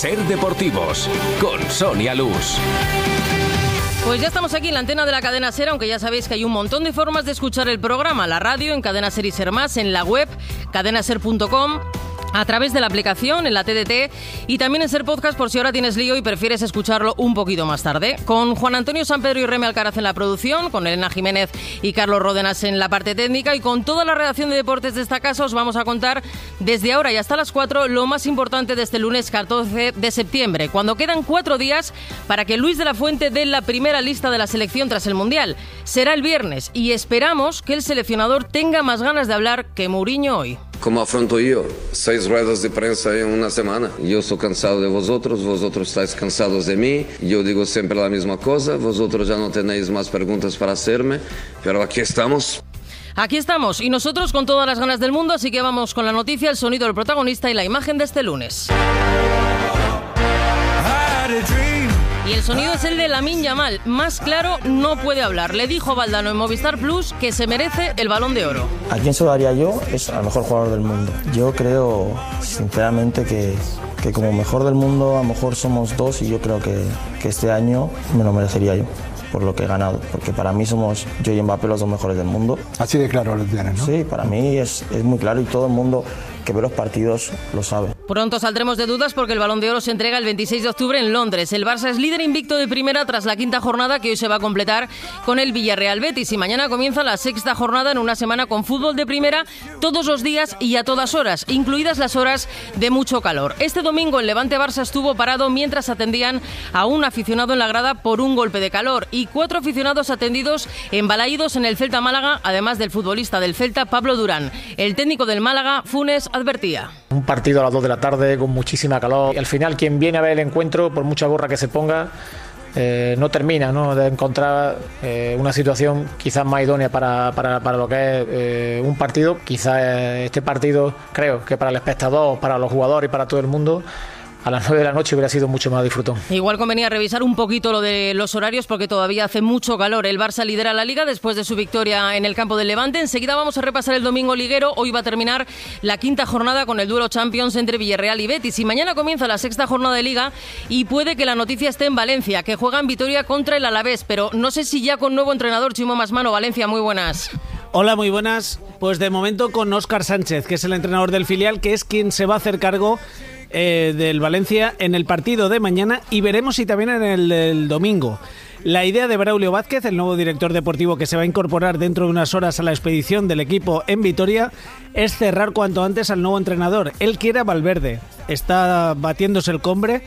Ser Deportivos, con Sonia Luz. Pues ya estamos aquí en la antena de la cadena SER, aunque ya sabéis que hay un montón de formas de escuchar el programa, la radio, en Cadena SER y SER Más, en la web, cadenaser.com, a través de la aplicación, en la TDT y también en SER Podcast por si ahora tienes lío y prefieres escucharlo un poquito más tarde. Con Juan Antonio Sampedro y Reme Alcaraz en la producción, con Elena Jiménez y Carlos Ródenas en la parte técnica y con toda la redacción de deportes de esta casa os vamos a contar desde ahora y hasta las 4 lo más importante de este lunes 14 de septiembre, cuando quedan 4 días para que Luis de la Fuente dé la primera lista de la selección tras el Mundial. Será el viernes y esperamos que el seleccionador tenga más ganas de hablar que Mourinho hoy. ¿Cómo afronto yo? 6 ruedas de prensa en una semana. Yo estoy cansado de vosotros estáis cansados de mí. Yo digo siempre la misma cosa, vosotros ya no tenéis más preguntas para hacerme, pero aquí estamos. Aquí estamos, y nosotros con todas las ganas del mundo, así que vamos con la noticia, el sonido del protagonista y la imagen de este lunes. Y el sonido es el de Lamine Yamal. Más claro no puede hablar. Le dijo Valdano en Movistar Plus que se merece el Balón de Oro. ¿A quién se lo daría yo? Es al mejor jugador del mundo. Yo creo, sinceramente, que como mejor del mundo a lo mejor somos 2 y yo creo que este año me lo merecería yo por lo que he ganado. Porque para mí somos yo y Mbappé los 2 mejores del mundo. Así de claro lo tienes, ¿no? Sí, para mí es muy claro y todo el mundo que ve los partidos lo sabe. Pronto saldremos de dudas porque el Balón de Oro se entrega el 26 de octubre en Londres. El Barça es líder invicto de primera tras la 5ª jornada que hoy se va a completar con el Villarreal Betis y mañana comienza la 6ª jornada en una semana con fútbol de primera todos los días y a todas horas, incluidas las horas de mucho calor. Este domingo el Levante Barça estuvo parado mientras atendían a un aficionado en la grada por un golpe de calor y 4 aficionados atendidos en Balaídos en el Celta Málaga, además del futbolista del Celta Pablo Durán. El técnico del Málaga, Funes, advertía. Un partido a las 2 de la tarde con muchísima calor y al final quien viene a ver el encuentro, por mucha gorra que se ponga, no termina, ¿no?, de encontrar una situación quizás más idónea para lo que es un partido. Quizás este partido, creo que para el espectador, para los jugadores y para todo el mundo, a las 9 de la noche hubiera sido mucho más disfrutón. Igual convenía revisar un poquito lo de los horarios porque todavía hace mucho calor. El Barça lidera la Liga después de su victoria en el campo del Levante. Enseguida vamos a repasar el domingo liguero. Hoy va a terminar la 5ª jornada con el duelo Champions entre Villarreal y Betis. Y mañana comienza la 6ª jornada de Liga y puede que la noticia esté en Valencia, que juega en Vitoria contra el Alavés. Pero no sé si ya con nuevo entrenador. Chimo Masmano, Valencia, muy buenas. Hola, muy buenas. Pues de momento con Óscar Sánchez, que es el entrenador del filial, que es quien se va a hacer cargo del Valencia en el partido de mañana y veremos si también en el del domingo. La idea de Braulio Vázquez, el nuevo director deportivo que se va a incorporar dentro de unas horas a la expedición del equipo en Vitoria, es cerrar cuanto antes al nuevo entrenador. Él quiere a Valverde. Está batiéndose el cobre,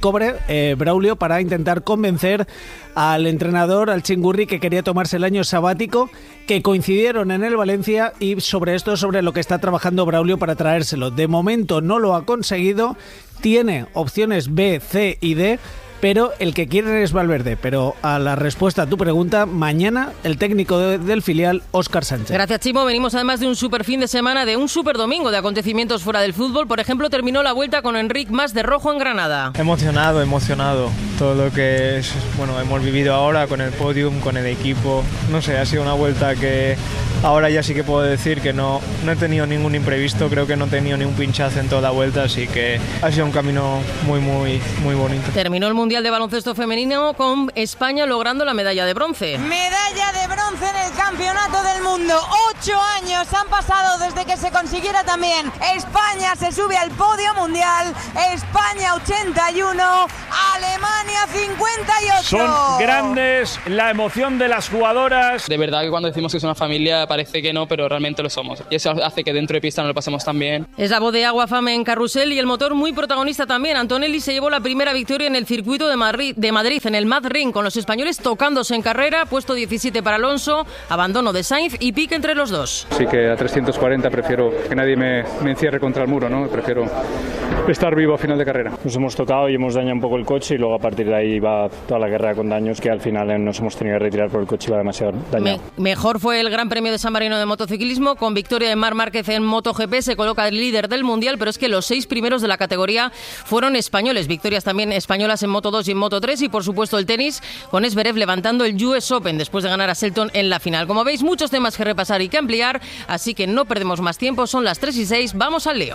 Braulio, para intentar convencer al entrenador, al Chingurri, que quería tomarse el año sabático, que coincidieron en el Valencia, y sobre lo que está trabajando Braulio para traérselo. De momento no lo ha conseguido, tiene opciones B, C y D, pero el que quieren es Valverde. Pero a la respuesta a tu pregunta, mañana el técnico del filial, Óscar Sánchez. Gracias, Chimo. Venimos además de un super fin de semana, de un super domingo de acontecimientos fuera del fútbol. Por ejemplo, terminó la Vuelta con Enric Mas de rojo en Granada. Emocionado. Todo lo que hemos vivido ahora con el podium, con el equipo. No sé, ha sido una vuelta que ahora ya sí que puedo decir que no he tenido ningún imprevisto. Creo que no he tenido ni un pinchazo en toda la vuelta, así que ha sido un camino muy bonito. Terminó el Mundial de Baloncesto Femenino con España logrando la medalla de bronce. Medalla de bronce en el Campeonato del Mundo. 8 años han pasado desde que se consiguiera también. España se sube al podio mundial. España 81, Alemania 58. Son grandes, la emoción de las jugadoras. De verdad que cuando decimos que es una familia parece que no, pero realmente lo somos. Y eso hace que dentro de pista nos lo pasemos tan bien. Es la voz de Agua Fame en carrusel y el motor muy protagonista también. Antonelli se llevó la primera victoria en el circuito de Madrid en el Mad Ring, con los españoles tocándose en carrera. Puesto 17 para Alonso, abandono de Sainz y pique entre los dos. Sí que a 340 prefiero que nadie me encierre contra el muro, ¿no? Prefiero estar vivo a final de carrera. Nos hemos tocado y hemos dañado un poco el coche y luego a partir de ahí va toda la carrera con daños que al final nos hemos tenido que retirar por el coche, iba demasiado dañado. Mejor fue el Gran Premio de San Marino de motociclismo, con victoria de Marc Márquez en MotoGP. Se coloca el líder del Mundial, pero es que los 6 primeros de la categoría fueron españoles. Victorias también españolas en Moto2 y en Moto3, y por supuesto el tenis, con Zverev levantando el US Open después de ganar a Shelton en la final. Como veis, muchos temas que repasar y que ampliar, así que no perdemos más tiempo. Son las 3:06, vamos al lío.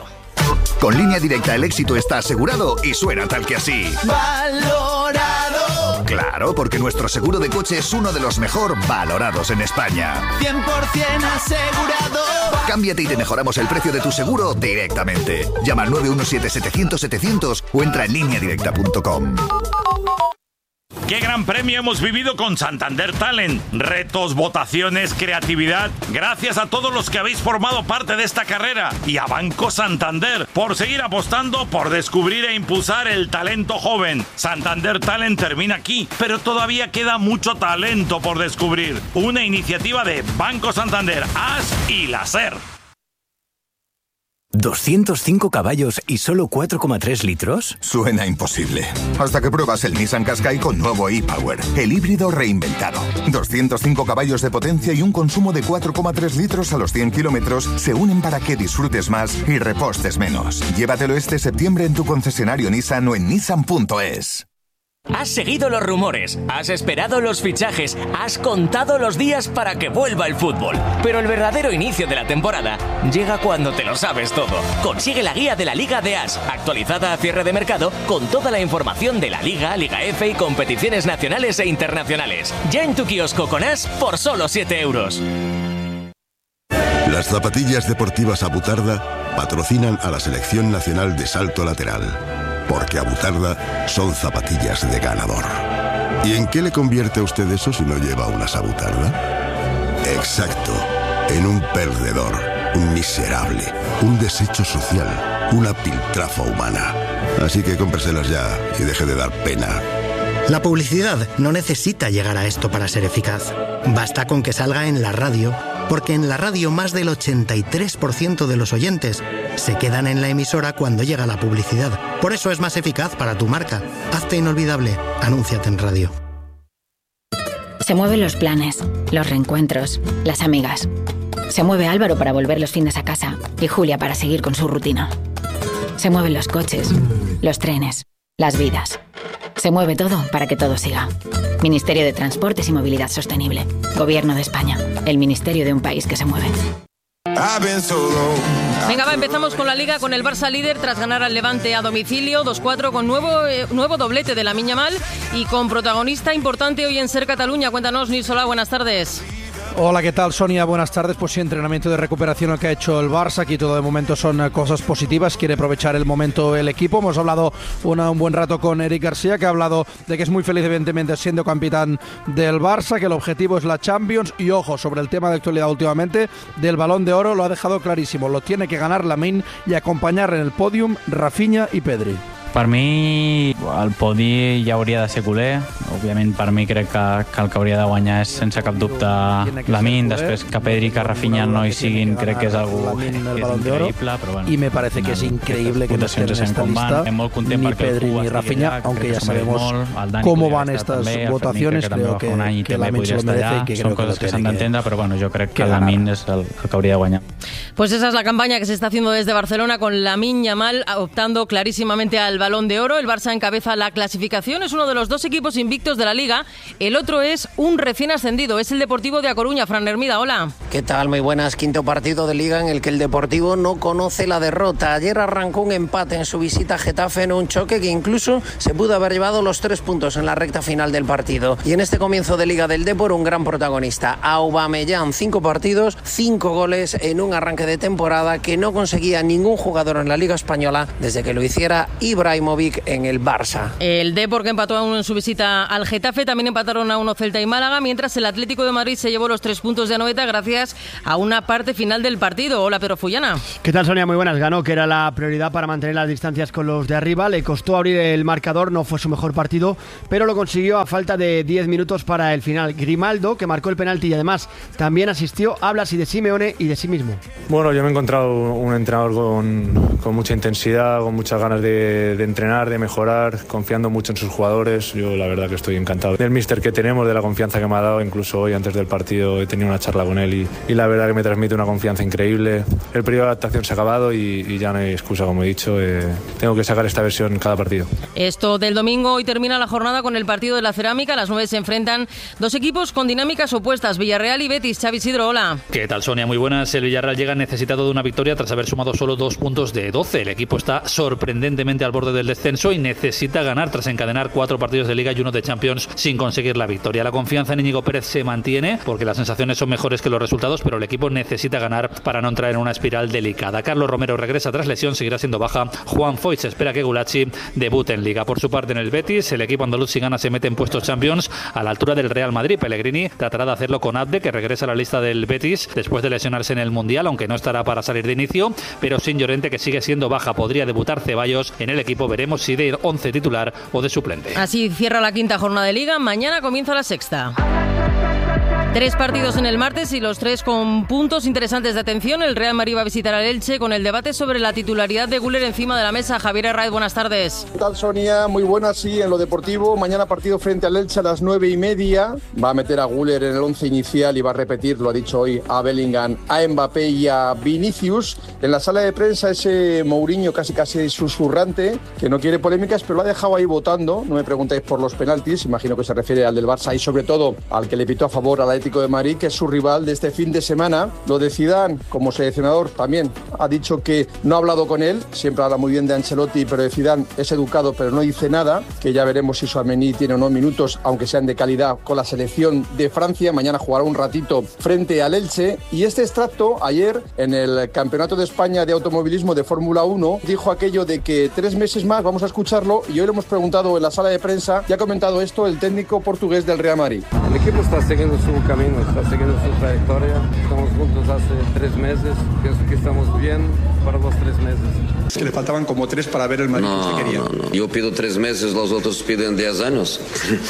Con Línea Directa el éxito está asegurado y suena tal que así. Valorado. Claro, porque nuestro seguro de coche es uno de los mejor valorados en España. 100% asegurado. Cámbiate y te mejoramos el precio de tu seguro directamente. Llama al 917-700-700 o entra en lineadirecta.com. ¡Qué gran premio hemos vivido con Santander Talent! Retos, votaciones, creatividad. Gracias a todos los que habéis formado parte de esta carrera y a Banco Santander por seguir apostando por descubrir e impulsar el talento joven. Santander Talent termina aquí, pero todavía queda mucho talento por descubrir. Una iniciativa de Banco Santander, AS y la SER. ¿205 caballos y solo 4,3 litros? Suena imposible. Hasta que pruebas el Nissan Qashqai con nuevo e-Power, el híbrido reinventado. 205 caballos de potencia y un consumo de 4,3 litros a los 100 kilómetros se unen para que disfrutes más y repostes menos. Llévatelo este septiembre en tu concesionario Nissan o en nissan.es. Has seguido los rumores, has esperado los fichajes, has contado los días para que vuelva el fútbol. Pero el verdadero inicio de la temporada llega cuando te lo sabes todo. Consigue la guía de la Liga de AS, actualizada a cierre de mercado, con toda la información de la Liga, Liga F y competiciones nacionales e internacionales. Ya en tu kiosco con AS por solo 7 euros. Las zapatillas deportivas Abutarda patrocinan a la Selección Nacional de Salto Lateral. Porque Abutarda son zapatillas de ganador. ¿Y en qué le convierte a usted eso si no lleva unas Abutarda? Exacto, en un perdedor, un miserable, un desecho social, una piltrafa humana. Así que cómpreselas ya y deje de dar pena. La publicidad no necesita llegar a esto para ser eficaz. Basta con que salga en la radio, porque en la radio más del 83% de los oyentes se quedan en la emisora cuando llega la publicidad. Por eso es más eficaz para tu marca. Hazte inolvidable. Anúnciate en radio. Se mueven los planes, los reencuentros, las amigas. Se mueve Álvaro para volver los fines a casa y Julia para seguir con su rutina. Se mueven los coches, los trenes, las vidas. Se mueve todo para que todo siga. Ministerio de Transportes y Movilidad Sostenible. Gobierno de España. El ministerio de un país que se mueve. Venga, va, empezamos con la Liga, con el Barça líder tras ganar al Levante a domicilio 2-4 con nuevo doblete de Lamine Yamal y con protagonista importante hoy en SER Cataluña. Cuéntanos, Nils Solà, buenas tardes. Hola, ¿qué tal, Sonia? Buenas tardes. Pues sí, entrenamiento de recuperación que ha hecho el Barça. Aquí todo de momento son cosas positivas. Quiere aprovechar el momento el equipo. Hemos hablado un buen rato con Eric García, que ha hablado de que es muy feliz, evidentemente, siendo capitán del Barça, que el objetivo es la Champions. Y ojo, sobre el tema de actualidad últimamente, del Balón de Oro, lo ha dejado clarísimo. Lo tiene que ganar Lamine y acompañar en el pòdium Rafinha i Pedri. Per mi el podi ja hauria de ser culer. Òbviament per mi crec que el que hauria de guanyar és sense cap dubte Lamine. Després que Pedri i que Rafinha no hi siguin crec que és algo que és increïble, però bueno, y me parece que es increíble que no estén en esta lista ni Pedri ni Rafinha, aunque ya sabemos cómo van estas votaciones. Creo que Lamine se lo merece y que creo que lo s'han d'entendre, però bueno, jo crec que Lamine és el que hauria de guanyar. Pues esa es la campaña que se está haciendo desde Barcelona con Lamine Yamal optando clarísimamente al Balón de Oro. El Barça encabeza la clasificación, es uno de los dos equipos invictos de la Liga. El otro es un recién ascendido, es el Deportivo de A Coruña. Fran Hermida, hola. ¿Qué tal? Muy buenas. Quinto partido de Liga en el que el Deportivo no conoce la derrota. Ayer arrancó un empate en su visita a Getafe en un choque que incluso se pudo haber llevado los 3 puntos en la recta final del partido. Y en este comienzo de Liga del Depor, un gran protagonista, Aubameyang. 5 partidos, 5 goles en un arranque de temporada que no conseguía ningún jugador en la Liga Española desde que lo hiciera Ibrahimovic en el Barça. El Depor, que empató a 1 en su visita al Getafe, también empataron a 1 Celta y Málaga, mientras el Atlético de Madrid se llevó los 3 puntos de Anoeta gracias a una parte final del partido. Hola, Pedro Fullana. ¿Qué tal, Sonia? Muy buenas. Ganó, que era la prioridad para mantener las distancias con los de arriba. Le costó abrir el marcador, no fue su mejor partido, pero lo consiguió a falta de 10 minutos para el final. Grimaldo, que marcó el penalti y además también asistió, habla así de Simeone y de sí mismo. Bueno, yo me he encontrado un entrenador con mucha intensidad, con muchas ganas de entrenar, de mejorar, confiando mucho en sus jugadores. Yo la verdad que estoy estoy encantado del míster que tenemos, de la confianza que me ha dado. Incluso hoy antes del partido he tenido una charla con él y la verdad que me transmite una confianza increíble. El periodo de adaptación se ha acabado y ya no hay excusa, como he dicho. Tengo que sacar esta versión cada partido. Esto del domingo, hoy termina la jornada con el partido de la Cerámica. A las 9 se enfrentan dos equipos con dinámicas opuestas, Villarreal y Betis. Xavi Isidro, hola. ¿Qué tal, Sonia? Muy buenas. El Villarreal llega necesitado de una victoria tras haber sumado solo 2 puntos de 12. El equipo está sorprendentemente al borde del descenso y necesita ganar tras encadenar 4 partidos de Liga y 1 de Champions sin conseguir la victoria. La confianza en Íñigo Pérez se mantiene porque las sensaciones son mejores que los resultados, pero el equipo necesita ganar para no entrar en una espiral delicada. Carlos Romero regresa tras lesión, seguirá siendo baja. Juan Foyt se espera que Gulacsi debute en Liga. Por su parte, en el Betis, el equipo andaluz, si gana, se mete en puestos Champions a la altura del Real Madrid. Pellegrini tratará de hacerlo con Abde, que regresa a la lista del Betis después de lesionarse en el Mundial, aunque no estará para salir de inicio, pero sin Llorente, que sigue siendo baja. Podría debutar Ceballos en el equipo. Veremos si de 11 titular o de suplente. Así cierra la quinta jornada de Liga. Mañana comienza la sexta. 3 partidos en el martes y los 3 con puntos interesantes de atención. El Real Madrid va a visitar al Elche con el debate sobre la titularidad de Güler encima de la mesa. Javier Herraiz, buenas tardes. ¿Qué tal, Sonia? Muy buenas, sí, en lo deportivo. Mañana partido frente al Elche a las 9:30. Va a meter a Güler en el 11 inicial y va a repetir, lo ha dicho hoy, a Bellingham, a Mbappé y a Vinicius. En la sala de prensa ese Mourinho casi susurrante, que no quiere polémicas, pero lo ha dejado ahí votando. No me preguntáis por los penaltis, imagino que se refiere al del Barça y sobre todo al que le pitó a favor al Atlético de Madrid, que es su rival de este fin de semana. Lo de Zidane, como seleccionador, también ha dicho que no ha hablado con él. Siempre habla muy bien de Ancelotti, pero de Zidane es educado, pero no dice nada. Que ya veremos si Tchouaméni tiene o no minutos, aunque sean de calidad, con la selección de Francia. Mañana jugará un ratito frente al Elche. Y este extracto, ayer, en el Campeonato de España de Automovilismo de Fórmula 1, dijo aquello de que 3 meses más, vamos a escucharlo, y hoy lo hemos preguntado en la sala de prensa, y ha comentado esto el técnico portugués del Real Madrid. El equipo está siguiendo su camino, está siguiendo su trayectoria. Estamos juntos hace 3 meses. Pienso que estamos bien para los 3 meses. Es que le faltaban como 3 para ver el Madrid que usted quería. No. Yo pido 3 meses, los otros piden 10 años.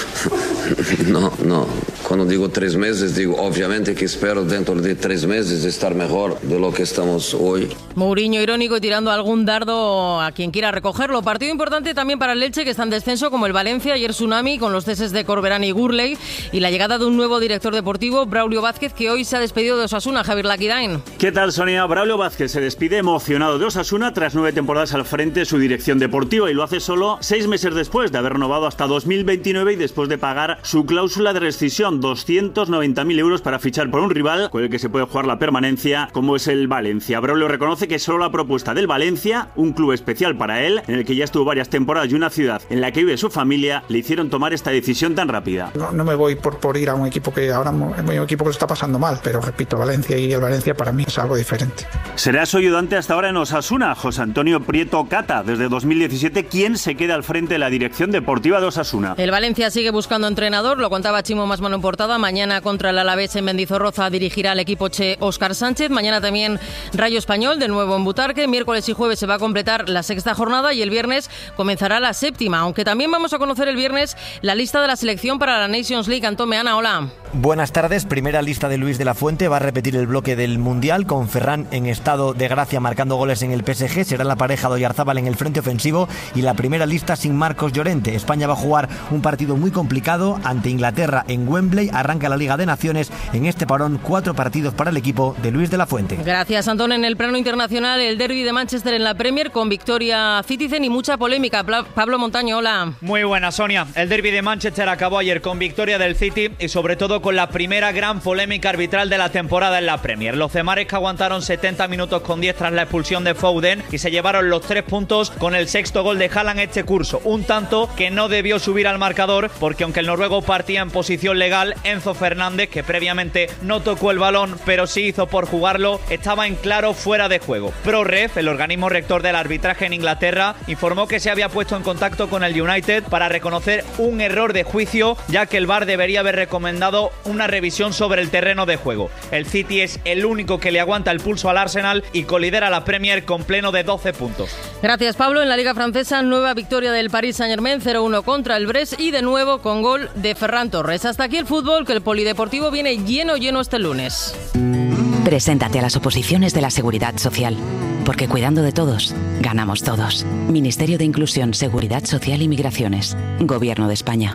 No. Cuando digo 3 meses, digo obviamente que espero dentro de 3 meses estar mejor de lo que estamos hoy. Mourinho irónico y tirando algún dardo a quien quiera recogerlo. Partido importante también para el Elche, que está en descenso, como el Valencia. Ayer tsunami con los ceses de Corberán y Gurley y la llegada de un nuevo director deportivo, Braulio Vázquez, que hoy se ha despedido de Osasuna. Javier Laquidain. ¿Qué tal, Sonia? Braulio Vázquez se despide emocionado de Osasuna tras 9 temporadas al frente de su dirección deportiva, y lo hace solo 6 meses después de haber renovado hasta 2029 y después de pagar su cláusula de rescisión, 290.000 euros para fichar por un rival con el que se puede jugar la permanencia, como es el Valencia. Braulio reconoce que solo la propuesta del Valencia, un club especial para él, en el que ya estuvo varias temporadas y una ciudad en la que vive su familia, le hicieron tomar esta decisión tan rápida. No me voy por ir a un equipo que ahora es un equipo que lo está pasando mal, pero repito, Valencia y el Valencia para mí es algo diferente. Será su ayudante hasta ahora en Osasuna, José Antonio Prieto Cata, desde 2017, quien se queda al frente de la dirección deportiva de Osasuna. El Valencia sigue buscando entrenador, lo contaba Chimo Masmano en portada. Mañana contra el Alavés en Mendizorroza dirigirá al equipo che Óscar Sánchez. Mañana también Rayo Español, de nuevo en Butarque. Miércoles y jueves se va a completar la 6ª jornada y el viernes comenzará la 7ª, aunque también vamos a conocer el viernes la lista de la selección para la Nations League. Antón Meana, hola. Buenas tardes. Primera lista de Luis de la Fuente. Va a repetir el bloque del Mundial con Ferran en estado de gracia marcando goles en el PSG. Será la pareja de Oyarzábal en el frente ofensivo y la primera lista sin Marcos Llorente. España va a jugar un partido muy complicado ante Inglaterra en Wembley. Arranca la Liga de Naciones. En este parón 4 partidos para el equipo de Luis de la Fuente. Gracias, Antón. En el plano internacional, el derbi de Manchester en la Premier con victoria Citizen y mucha polémica. Pablo Montaño, hola. Muy buena, Sonia. El derbi de Manchester acabó ayer con victoria del City y sobre todo con la primera gran polémica arbitral de la temporada en la Premier. Los cemares, que aguantaron 70 minutos con 10 tras la expulsión de Foden y se llevaron los 3 puntos con el 6º gol de Haaland este curso. Un tanto que no debió subir al marcador porque aunque el noruego partía en posición legal, Enzo Fernández, que previamente no tocó el balón pero sí hizo por jugarlo, estaba en claro fuera de juego. ProRef, el organismo rector del arbitraje en Inglaterra, informó que se había puesto en contacto con el United para reconocer un error de juicio, ya que el VAR debería haber recomendado una revisión sobre el terreno de juego. El City es el único que le aguanta el pulso al Arsenal y colidera la Premier con pleno de 12 puntos. Gracias, Pablo. En la Liga Francesa, nueva victoria del Paris Saint-Germain, 0-1 contra el Brest y de nuevo con gol de Ferran Torres. Hasta aquí el fútbol, que el polideportivo viene lleno este lunes. Preséntate a las oposiciones de la Seguridad Social, porque cuidando de todos, ganamos todos. Ministerio de Inclusión, Seguridad Social y Migraciones. Gobierno de España.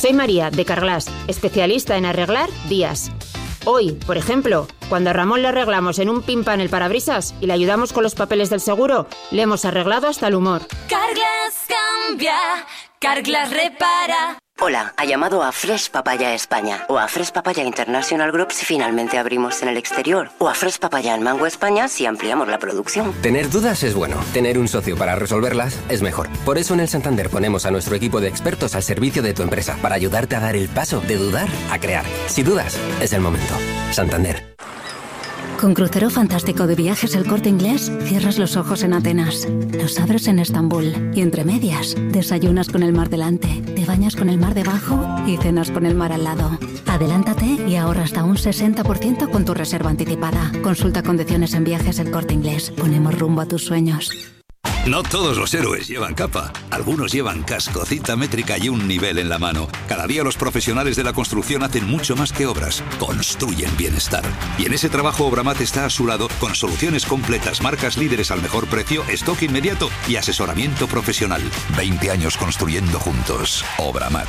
Soy María, de Carglass, especialista en arreglar vías. Hoy, por ejemplo, cuando a Ramón le arreglamos en un pimpan el parabrisas y le ayudamos con los papeles del seguro, le hemos arreglado hasta el humor. Carglass cambia, Carglass repara. Hola, ha llamado a Fresh Papaya España o a Fresh Papaya International Group si finalmente abrimos en el exterior o a Fresh Papaya en Mango España si ampliamos la producción. Tener dudas es bueno, tener un socio para resolverlas es mejor. Por eso en el Santander ponemos a nuestro equipo de expertos al servicio de tu empresa para ayudarte a dar el paso de dudar a crear. Si dudas, es el momento. Santander. Con crucero fantástico de Viajes El Corte Inglés, cierras los ojos en Atenas, los abres en Estambul y entre medias, desayunas con el mar delante, te bañas con el mar debajo y cenas con el mar al lado. Adelántate y ahorra hasta un 60% con tu reserva anticipada. Consulta condiciones en Viajes El Corte Inglés. Ponemos rumbo a tus sueños. No todos los héroes llevan capa. Algunos llevan casco, cinta métrica y un nivel en la mano. Cada día los profesionales de la construcción hacen mucho más que obras. Construyen bienestar. Y en ese trabajo Obramat está a su lado con soluciones completas, marcas líderes al mejor precio, stock inmediato y asesoramiento profesional. 20 años construyendo juntos. Obramat.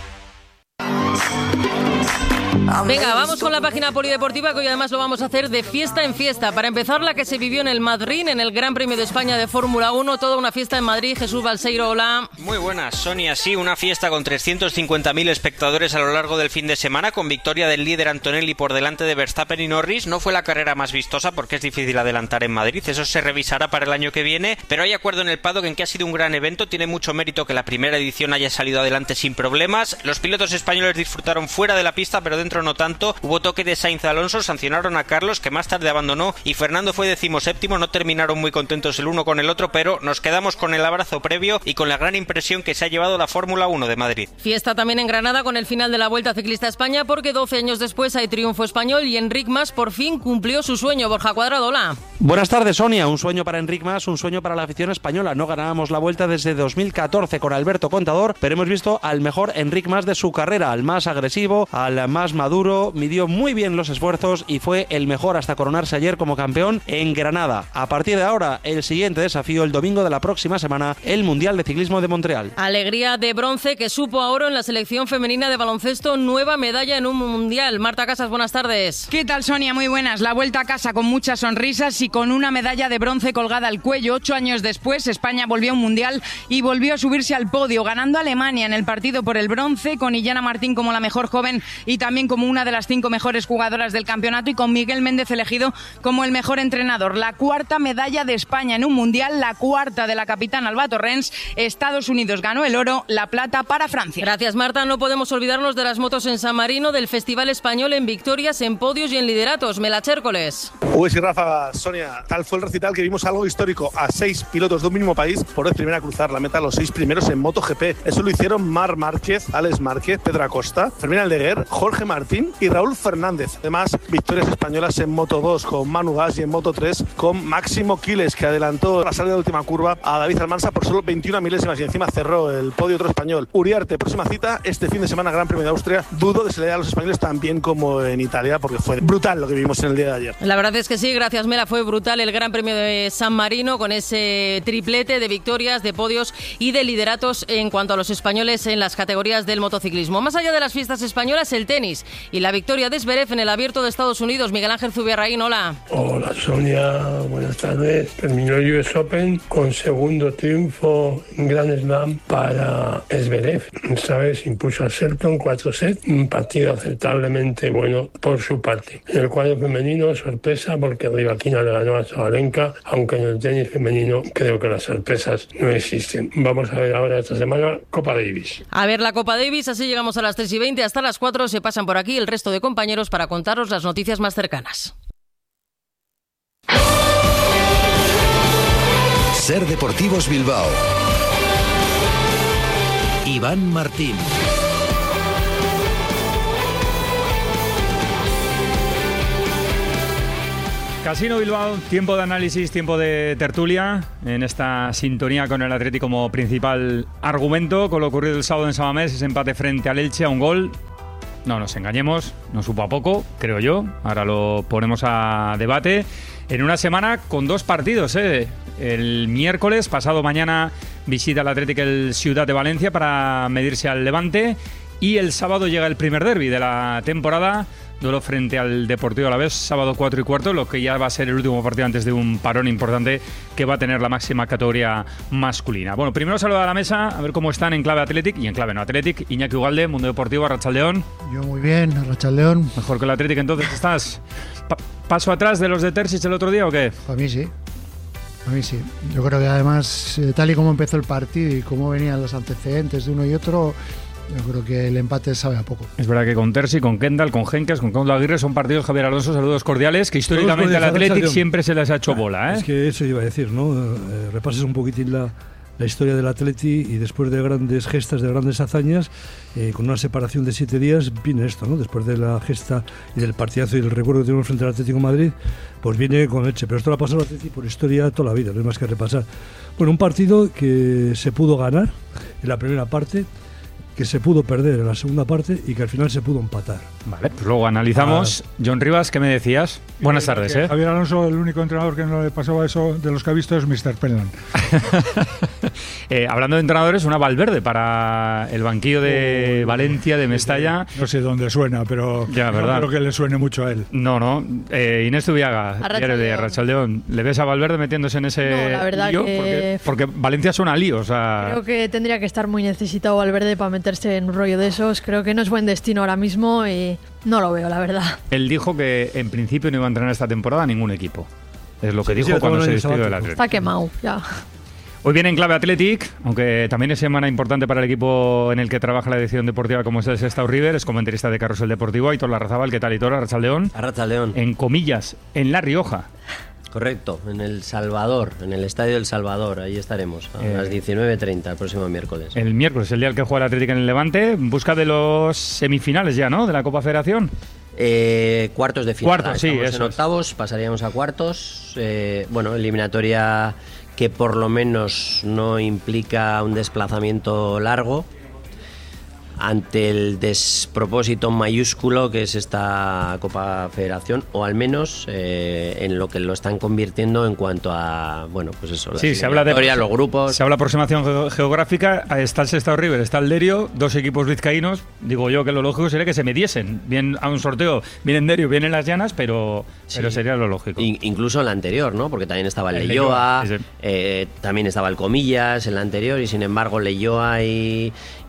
Venga, vamos con la página polideportiva, que hoy además lo vamos a hacer de fiesta en fiesta. Para empezar, la que se vivió en el Madrid, en el Gran Premio de España de Fórmula 1, toda una fiesta en Madrid. Jesús Balseiro, hola. Muy buenas, Sonia. Sí, una fiesta con 350.000 espectadores a lo largo del fin de semana, con victoria del líder Antonelli por delante de Verstappen y Norris. No fue la carrera más vistosa porque es difícil adelantar en Madrid, eso se revisará para el año que viene, pero hay acuerdo en el paddock en que ha sido un gran evento. Tiene mucho mérito que la primera edición haya salido adelante sin problemas. Los pilotos españoles disfrutaron fuera de la pista, pero dentro no tanto. Hubo toque de Sainz Alonso, sancionaron a Carlos, que más tarde abandonó, y Fernando fue 17º. No terminaron muy contentos el uno con el otro, pero nos quedamos con el abrazo previo y con la gran impresión que se ha llevado la Fórmula 1 de Madrid. Fiesta también en Granada con el final de la Vuelta Ciclista a España, porque 12 años después hay triunfo español y Enric Mas por fin cumplió su sueño. Borja Cuadrado, hola. Buenas tardes, Sonia. Un sueño para Enric Mas, un sueño para la afición española. No ganábamos la Vuelta desde 2014 con Alberto Contador, pero hemos visto al mejor Enric Mas de su carrera, al más agresivo, al más maduro. Midió muy bien los esfuerzos y fue el mejor hasta coronarse ayer como campeón en Granada. A partir de ahora, el siguiente desafío, el domingo de la próxima semana, el Mundial de Ciclismo de Montreal. Alegría de bronce que supo a oro en la selección femenina de baloncesto, nueva medalla en un Mundial. Marta Casas, buenas tardes. ¿Qué tal, Sonia? Muy buenas. La vuelta a casa con muchas sonrisas y con una medalla de bronce colgada al cuello. 8 años después, España volvió a un Mundial y volvió a subirse al podio, ganando a Alemania en el partido por el bronce, con Illana Martín como la mejor joven y también como una de las 5 mejores jugadoras del campeonato, y con Miguel Méndez elegido como el mejor entrenador. La cuarta medalla de España en un Mundial, la cuarta de la capitana Alba Torrens. Estados Unidos ganó el oro, la plata para Francia. Gracias, Marta. No podemos olvidarnos de las motos en San Marino, del Festival Español en victorias, en podios y en lideratos. Melache Hércoles. Uy, sí, Rafa, Sonia, tal fue el recital que vimos algo histórico. A 6 pilotos de un mismo país por vez primera a cruzar la meta, los 6 primeros en MotoGP. Eso lo hicieron Marc Márquez, Alex Márquez, Pedro Acosta, Fermín Aldeguer, Jorge Martín y Raúl Fernández. Además, victorias españolas en Moto2 con Manu Gas y en Moto3 con Máximo Quiles, que adelantó la salida de la última curva a David Almansa por solo 21 milésimas y encima cerró el podio otro español. Uriarte, próxima cita este fin de semana, Gran Premio de Austria. Dudo de se le dé a los españoles tan bien como en Italia, porque fue brutal lo que vimos en el día de ayer. La verdad es que sí, gracias, Mela. Fue brutal el Gran Premio de San Marino, con ese triplete de victorias, de podios y de lideratos en cuanto a los españoles en las categorías del motociclismo. Más allá de las fiestas españolas, el tenis y la victoria de Zverev en el Abierto de Estados Unidos. Miguel Ángel Zubiarraín, hola. Hola, Sonia, buenas tardes. Terminó el US Open con segundo triunfo en Grand Slam para Zverev. Esta vez impuso a Shelton 4 sets, un partido aceptablemente bueno por su parte. En el cuadro femenino, sorpresa, porque Rybakina le ganó a Sabalenka, aunque en el tenis femenino creo que las sorpresas no existen. Vamos a ver ahora esta semana Copa Davis. A ver la Copa Davis, así llegamos a las 3:20, hasta las 4 se pasan por aquí el resto de compañeros para contaros las noticias más cercanas. Ser Deportivos Bilbao. Iván Martín. Casino Bilbao, tiempo de análisis, tiempo de tertulia, en esta sintonía con el Atleti como principal argumento, con lo ocurrido el sábado en Samamés, ese empate frente al Elche a un gol. No nos engañemos, no supo a poco, creo yo. Ahora lo ponemos a debate. En una semana con 2 partidos, El miércoles, pasado mañana, visita al Athletic el Ciudad de Valencia para medirse al Levante. Y el sábado llega el primer derbi de la temporada, duelo frente al Deportivo Alavés, sábado 4:15, lo que ya va a ser el último partido antes de un parón importante que va a tener la máxima categoría masculina. Bueno, primero saludo a la mesa, a ver cómo están en clave Athletic y en clave no Athletic. Iñaki Ugalde, Mundo Deportivo, Arratsaldeón. Yo muy bien, Arratsaldeón. Mejor que el Athletic entonces estás. ¿Paso atrás de los de Terzic el otro día o qué? A mí sí. A mí sí. Yo creo que además, tal y como empezó el partido y cómo venían los antecedentes de uno y otro, yo creo que el empate sabe a poco. Es verdad que con Terzi, con Kendall, con Henkes, con Carlos Aguirre son partidos, Javier Alonso, saludos cordiales, que históricamente al Athletic siempre se les ha hecho bola. Es que eso iba a decir, ¿no? Repases un poquitín la historia del Atleti y después de grandes gestas, de grandes hazañas, con una separación de 7 días, viene esto, ¿no? Después de la gesta y del partidazo y del recuerdo que tenemos frente al Atlético de Madrid, pues viene con leche. Pero esto lo ha pasado al Atleti por historia toda la vida, no hay más que repasar. Bueno, un partido que se pudo ganar en la primera parte, que se pudo perder en la segunda parte y que al final se pudo empatar. Vale, pues luego analizamos. John Rivas, ¿qué me decías? Buenas tardes, ¿eh? Javier Alonso, el único entrenador que no le pasaba eso de los que ha visto es Mr. Penland. Hablando de entrenadores, una Valverde para el banquillo de Valencia, de Mestalla. No sé dónde suena, pero ya, ¿verdad? No creo que le suene mucho a él. No. Inés Zubiaga, diario de Arratsaldeón. ¿Le ves a Valverde metiéndose en ese no, la verdad lío? Que... Porque Valencia suena lío, o sea... Creo que tendría que estar muy necesitado Valverde para meterse en un rollo de esos. Creo que no es buen destino ahora mismo y no lo veo, la verdad. Él dijo que en principio no iba a entrenar esta temporada a ningún equipo. Es lo que dijo cuando se despidió del Atlético. Está quemado, ya. Hoy viene en clave Athletic, aunque también es semana importante para el equipo en el que trabaja la edición deportiva como es el Sestao River, es comentarista de Carrusel Deportivo, Aitor Larrazábal. ¿Qué tal, Aitor? Arratsaldeón. Arratsaldeón. En comillas, en La Rioja. Correcto, en El Salvador, en el Estadio El Salvador, ahí estaremos, a las 19:30 el próximo miércoles. El miércoles, el día al que juega el Atlético en el Levante, en busca de los semifinales ya, ¿no?, de la Copa Federación. Cuartos de final. Cuartos, sí, en octavos, pasaríamos a cuartos. Bueno, eliminatoria que por lo menos no implica un desplazamiento largo ante el despropósito mayúsculo que es esta Copa Federación, o al menos en lo que lo están convirtiendo en cuanto a, bueno, pues eso, la se habla de los grupos. Se habla de aproximación geográfica, está el Sestao River, está el Derio, dos equipos vizcaínos. Digo yo que lo lógico sería que se midiesen, bien a un sorteo, bien en Derio, bien en las Llanas, pero sería lo lógico. Incluso en la anterior, ¿no? Porque también estaba el Leioa, también estaba el Comillas en la anterior, y sin embargo Leioa y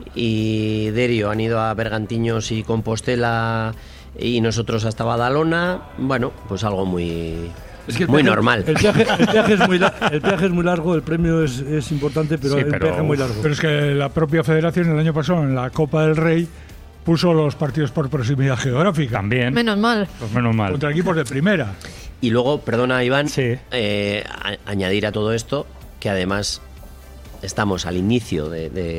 Derio han ido a Bergantiños y Compostela y nosotros hasta Badalona. Bueno, pues algo muy normal. El peaje es muy largo, el premio es importante, pero el peaje es muy largo. Pero es que la propia federación el año pasado en la Copa del Rey puso los partidos por proximidad geográfica. También. Menos mal. Pues menos mal. Contra equipos de primera. Y luego, perdona Iván, añadir a todo esto que además estamos al inicio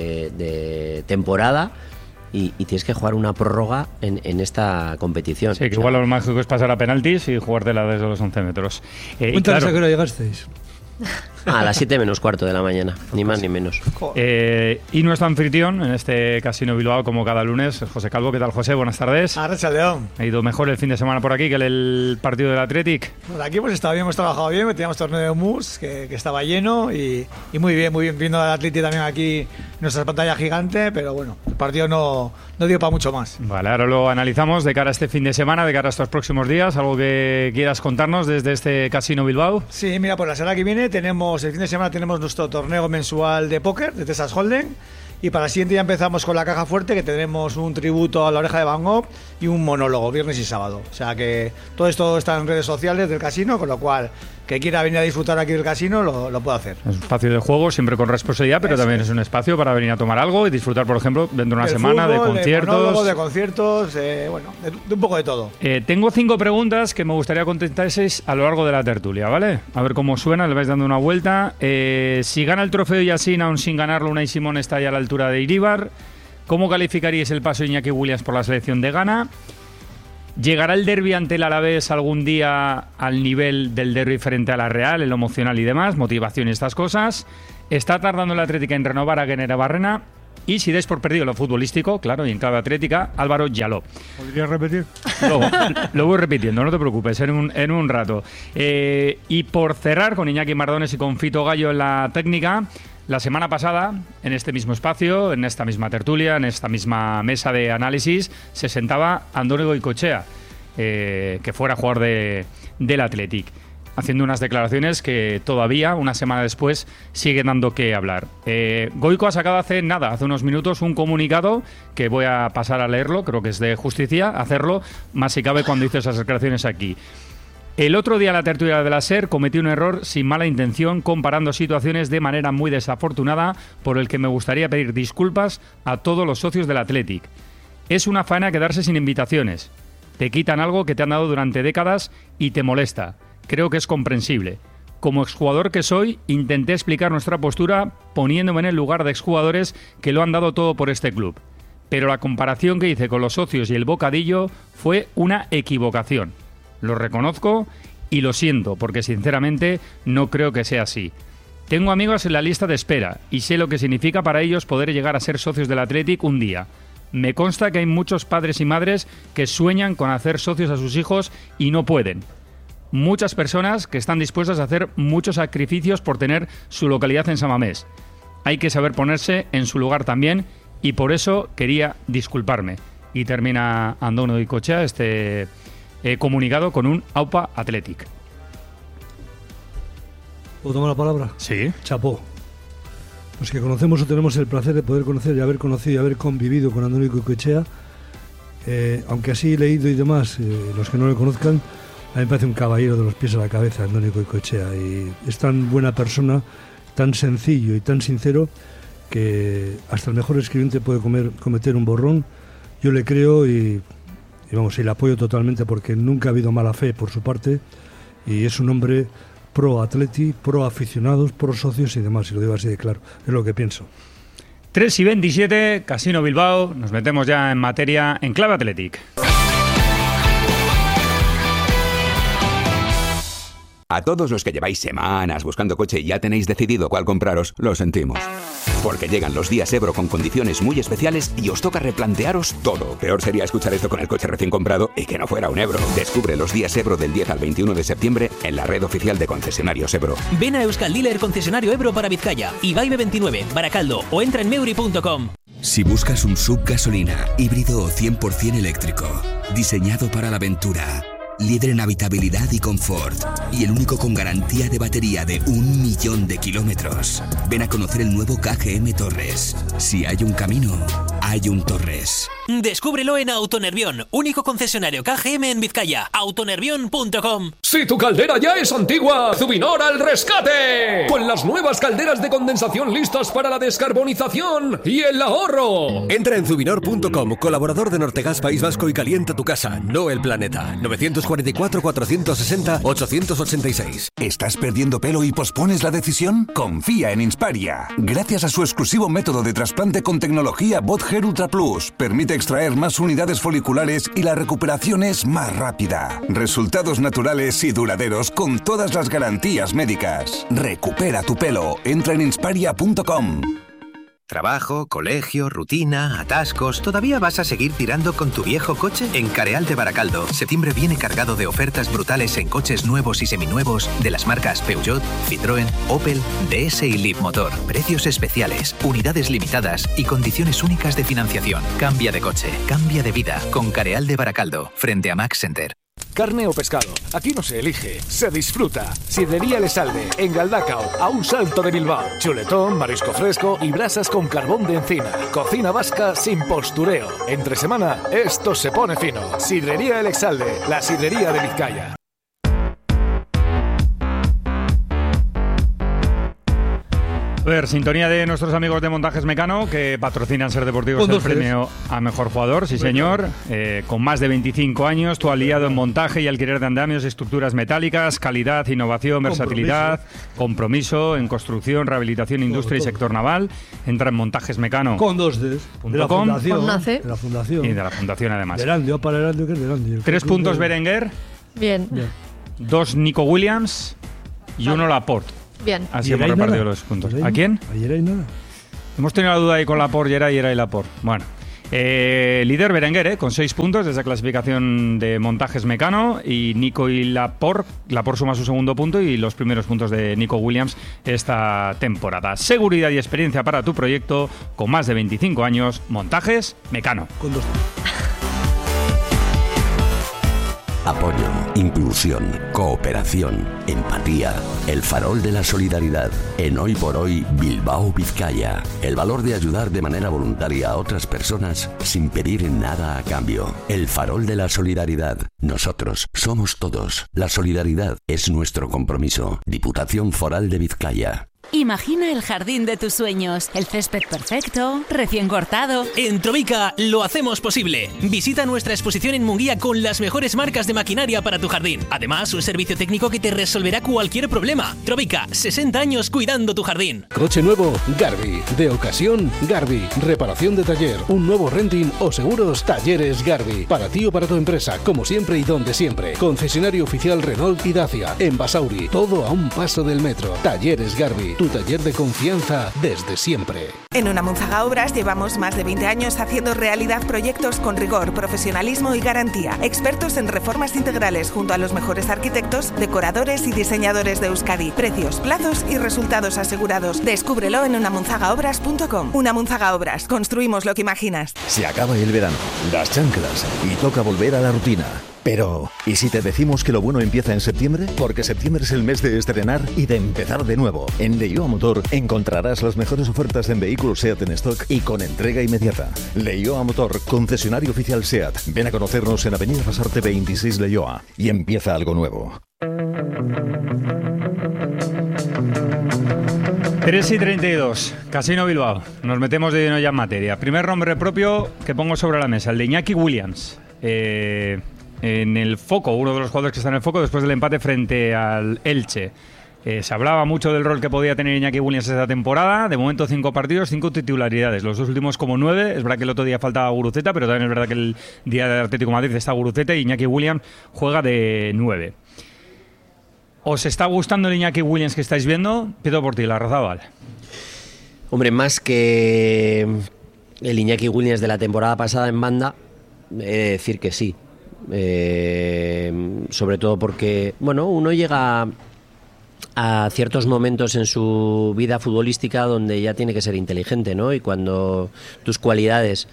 de temporada y tienes que jugar una prórroga en esta competición. Sí, que igual lo mágico es pasar a penaltis y jugártela desde los 11 metros. Cuéntanos a qué hora llegasteis. A las 7:15 de la mañana, ni más ni menos. Y nuestro anfitrión en este Casino Bilbao, como cada lunes, José Calvo. ¿Qué tal, José? Buenas tardes. Arratsaldeón. ¿Ha ido mejor el fin de semana por aquí que el partido del Athletic? Por aquí hemos estado bien, hemos trabajado bien, teníamos torneo de mus que estaba lleno y muy bien, viendo al Athletic también aquí en nuestra pantalla gigante, pero bueno, el partido no dio para mucho más. Vale, ahora lo analizamos de cara a este fin de semana, de cara a estos próximos días. ¿Algo que quieras contarnos desde este Casino Bilbao? Sí, mira, pues la semana que viene el fin de semana tenemos nuestro torneo mensual de póker de Texas Hold'em, y para el siguiente ya empezamos con la caja fuerte, que tendremos un tributo a La Oreja de Van Gogh y un monólogo viernes y sábado. O sea que todo esto está en redes sociales del casino, con lo cual que quiera venir a disfrutar aquí del casino lo puede hacer. Es un espacio de juego, siempre con responsabilidad, pero también es un espacio para venir a tomar algo y disfrutar, por ejemplo, dentro de una semana, fútbol, de conciertos. De conciertos, bueno, de un poco de todo. Tengo 5 preguntas que me gustaría contestaseis a lo largo de la tertulia, ¿vale? A ver cómo suena, le vais dando una vuelta. Si gana el trofeo Yassin, aún sin ganarlo, Unai Simón está ya a la altura de Iríbar. ¿Cómo calificaríais el paso de Iñaki Williams por la selección de Ghana? ¿Llegará el derbi ante el Alavés algún día al nivel del derbi frente a la Real, en lo emocional y demás, motivación y estas cosas? ¿Está tardando el Atlético en renovar a Guenera Barrena? Y si dais por perdido lo futbolístico, claro, y en clave atlética, Álvaro Yaló. ¿Podrías repetir? Lo voy repitiendo, no te preocupes, en un rato. Y por cerrar, con Iñaki Mardones y con Fito Gallo en la técnica, La semana pasada, en este mismo espacio, en esta misma tertulia, en esta misma mesa de análisis, se sentaba Andone Goicoechea, que fuera jugador del Athletic, haciendo unas declaraciones que todavía, una semana después, siguen dando que hablar. Goico ha sacado hace unos minutos, un comunicado que voy a pasar a leerlo, creo que es de justicia hacerlo, más si cabe cuando hizo esas declaraciones aquí. El otro día la tertulia de la SER cometí un error sin mala intención comparando situaciones de manera muy desafortunada por el que me gustaría pedir disculpas a todos los socios del Athletic. Es una faena quedarse sin invitaciones. Te quitan algo que te han dado durante décadas y te molesta. Creo que es comprensible. Como exjugador que soy, intenté explicar nuestra postura poniéndome en el lugar de exjugadores que lo han dado todo por este club. Pero la comparación que hice con los socios y el bocadillo fue una equivocación. Lo reconozco y lo siento, porque sinceramente no creo que sea así. Tengo amigos en la lista de espera y sé lo que significa para ellos poder llegar a ser socios del Athletic un día. Me consta que hay muchos padres y madres que sueñan con hacer socios a sus hijos y no pueden. Muchas personas que están dispuestas a hacer muchos sacrificios por tener su localidad en San Mamés. Hay que saber ponerse en su lugar también y por eso quería disculparme. Y termina Andone Goicoechea comunicado con un AUPA Athletic. ¿Puedo tomar la palabra? Sí. Chapó. Los que conocemos o tenemos el placer de poder conocer y haber conocido y haber convivido con Andone Goicoechea, aunque así he leído y demás, los que no le conozcan, a mí me parece un caballero de los pies a la cabeza, Andone Goicoechea, y es tan buena persona, tan sencillo y tan sincero que hasta el mejor escribiente puede cometer un borrón. Yo le creo y le apoyo totalmente porque nunca ha habido mala fe por su parte y es un hombre pro Atleti, pro aficionados, pro socios y demás, y lo digo así de claro, es lo que pienso. 3:27, Casino Bilbao, nos metemos ya en materia en Clave Athletic. A todos los que lleváis semanas buscando coche y ya tenéis decidido cuál compraros, lo sentimos. Porque llegan los días Ebro con condiciones muy especiales y os toca replantearos todo. Peor sería escuchar esto con el coche recién comprado y que no fuera un Ebro. Descubre los días Ebro del 10 al 21 de septiembre en la red oficial de concesionarios Ebro. Ven a Euskal Dealer concesionario Ebro para Vizcaya, Ibaime 29, Baracaldo o entra en meuri.com. Si buscas un SUV gasolina, híbrido o 100% eléctrico, diseñado para la aventura, líder en habitabilidad y confort y el único con garantía de batería de 1.000.000 de kilómetros. Ven a conocer el nuevo KGM Torres. Si hay un camino, hay un Torres. Descúbrelo en Autonervión, único concesionario KGM en Vizcaya. Autonervión.com. Si tu caldera ya es antigua, Zubinor al rescate. Con las nuevas calderas de condensación listas para la descarbonización y el ahorro. Entra en Zubinor.com, colaborador de Nortegas País Vasco, y calienta tu casa, no el planeta. 944-460-886. ¿Estás perdiendo pelo y pospones la decisión? Confía en Insparia. Gracias a su exclusivo método de trasplante con tecnología BotHair Ultra Plus, permite extraer más unidades foliculares y la recuperación es más rápida. Resultados naturales y duraderos con todas las garantías médicas. Recupera tu pelo. Entra en insparia.com. Trabajo, colegio, rutina, atascos... ¿Todavía vas a seguir tirando con tu viejo coche? En Careal de Baracaldo, septiembre viene cargado de ofertas brutales en coches nuevos y seminuevos de las marcas Peugeot, Citroën, Opel, DS y Leapmotor. Precios especiales, unidades limitadas y condiciones únicas de financiación. Cambia de coche, cambia de vida con Careal de Baracaldo, frente a Max Center. Carne o pescado, aquí no se elige, se disfruta. Sidrería Lesalde, en Galdacao, a un salto de Bilbao. Chuletón, marisco fresco y brasas con carbón de encina. Cocina vasca sin postureo. Entre semana, esto se pone fino. Sidrería Lesalde, la sidrería de Vizcaya. A ver, sintonía de nuestros amigos de Montajes Mecano, que patrocinan Ser Deportivos el premio a Mejor Jugador, sí señor. Con más de 25 años, tú aliado en montaje y alquiler de andamios, estructuras metálicas, calidad, innovación, versatilidad, compromiso en construcción, rehabilitación, industria y sector naval. Entra en Montajes Mecano. Con dos Ds. De la fundación. Y de la fundación, además. Erandio, para Erandio, que es de Erandio. 3 puntos Berenguer. Bien. 2 Nico Williams y 1 Laporte. Bien. Así hemos repartido los puntos. ¿A quién? Ayer hay nada. Hemos tenido la duda ahí con Laporte, Geray y Laporte. Bueno. Líder Berenguer, con 6 puntos desde clasificación de montajes Mecano, y Nico y Laporte suma su segundo punto y los primeros puntos de Nico Williams esta temporada. Seguridad y experiencia para tu proyecto con más de 25 años, montajes Mecano. Apoyo, inclusión, cooperación, empatía. El farol de la solidaridad. En Hoy por Hoy, Bilbao, Vizcaya. El valor de ayudar de manera voluntaria a otras personas sin pedir nada a cambio. El farol de la solidaridad. Nosotros somos todos. La solidaridad es nuestro compromiso. Diputación Foral de Vizcaya. Imagina el jardín de tus sueños, el césped perfecto, recién cortado. En Trovica lo hacemos posible. Visita nuestra exposición en Munguía con las mejores marcas de maquinaria para tu jardín. Además, un servicio técnico que te resolverá cualquier problema. Trovica, 60 años cuidando tu jardín. Coche nuevo, Garbi. De ocasión, Garbi. Reparación de taller, un nuevo renting o seguros, Talleres Garbi. Para ti o para tu empresa, como siempre y donde siempre. Concesionario oficial Renault y Dacia. En Basauri, todo a un paso del metro. Talleres Garbi. Tu taller de confianza desde siempre. En Unamunzaga Obras llevamos más de 20 años haciendo realidad proyectos con rigor, profesionalismo y garantía. Expertos en reformas integrales junto a los mejores arquitectos, decoradores y diseñadores de Euskadi. Precios, plazos y resultados asegurados. Descúbrelo en unamunzagaobras.com. Unamunzaga Obras. Construimos lo que imaginas. Se acaba el verano, las chanclas y toca volver a la rutina. Pero, ¿y si te decimos que lo bueno empieza en septiembre? Porque septiembre es el mes de estrenar y de empezar de nuevo. En Leioa Motor encontrarás las mejores ofertas en vehículos SEAT en stock y con entrega inmediata. Leioa Motor, concesionario oficial SEAT. Ven a conocernos en Avenida Basarte 26 Leioa y empieza algo nuevo. 3:32, Casino Bilbao. Nos metemos de lleno ya en materia. Primer nombre propio que pongo sobre la mesa, el de Iñaki Williams. En el foco, uno de los jugadores que está en el foco después del empate frente al Elche. Se hablaba mucho del rol que podía tener Iñaki Williams esta temporada. De momento 5 partidos, 5 titularidades. Los dos últimos como 9. Es verdad que el otro día faltaba Guruceta, pero también es verdad que el día del Atlético de Madrid está Guruceta y Iñaki Williams juega de 9. ¿Os está gustando el Iñaki Williams que estáis viendo? Pido por ti, Larrazábal. Hombre, más que el Iñaki Williams de la temporada pasada en banda, he de decir que sí. Sobre todo porque, bueno, uno llega a ciertos momentos en su vida futbolística donde ya tiene que ser inteligente, ¿no? Y cuando tus cualidades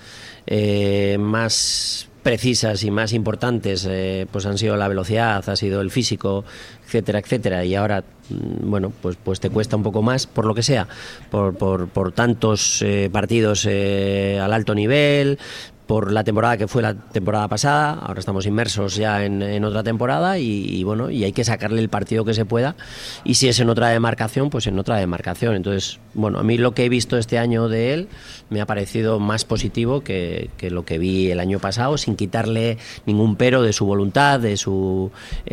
más precisas y más importantes pues han sido la velocidad, ha sido el físico, etcétera, etcétera, y ahora bueno, pues te cuesta un poco más, por lo que sea, por tantos partidos al alto nivel, por la temporada que fue la temporada pasada. Ahora estamos inmersos ya en otra temporada y bueno, y hay que sacarle el partido que se pueda, y si es en otra demarcación, pues en otra demarcación. Entonces, bueno, a mí lo que he visto este año de él me ha parecido más positivo que lo que vi el año pasado, sin quitarle ningún pero de su voluntad, de su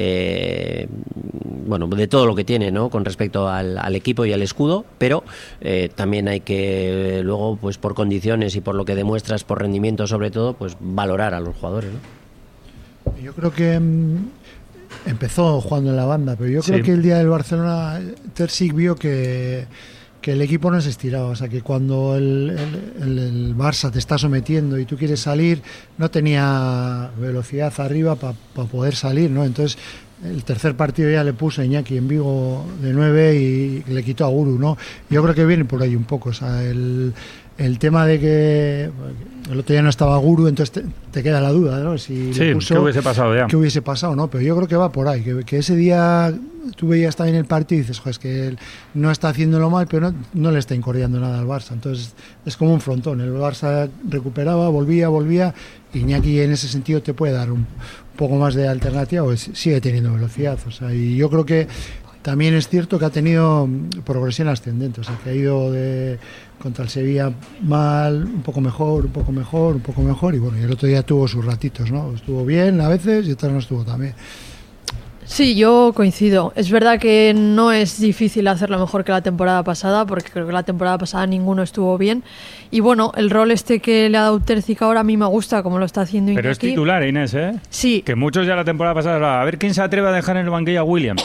bueno, de todo lo que tiene, ¿no?, con respecto al equipo y al escudo, pero también hay que luego, pues por condiciones y por lo que demuestras, por rendimiento sobre todo, pues valorar a los jugadores, ¿no? Yo creo que empezó jugando en la banda, pero yo creo que el día del Barcelona Terzic vio que el equipo no se estiraba, o sea que cuando el Barça te está sometiendo y tú quieres salir, no tenía velocidad arriba para poder salir, ¿no? Entonces el tercer partido ya le puso a Iñaki en Vigo de 9 y le quitó a Guru, ¿no? Yo creo que viene por ahí un poco, o sea, el tema de que el otro día no estaba Guru, entonces te queda la duda, ¿no? Si le puso, ¿qué hubiese pasado ya? ¿Qué hubiese pasado, no? Pero yo creo que va por ahí, que ese día tú veías también el partido y dices, joder, es que él no está haciéndolo mal, pero no le está incordiando nada al Barça. Entonces es como un frontón, el Barça recuperaba, volvía, Iñaki en ese sentido te puede dar un poco más de alternativa, pues sigue teniendo velocidad, o sea, y yo creo que también es cierto que ha tenido progresión ascendente, o sea, que ha ido contra el Sevilla mal, un poco mejor, y bueno, y el otro día tuvo sus ratitos, ¿no? Estuvo bien a veces y otras no estuvo también. Sí, yo coincido. Es verdad que no es difícil hacerlo mejor que la temporada pasada, porque creo que la temporada pasada ninguno estuvo bien. Y bueno, el rol que le ha dado Terzic ahora a mí me gusta, como lo está haciendo Iñaki. Pero es titular, Inés, ¿eh? Sí. Que muchos ya la temporada pasada, a ver quién se atreve a dejar en el banquillo a Williams.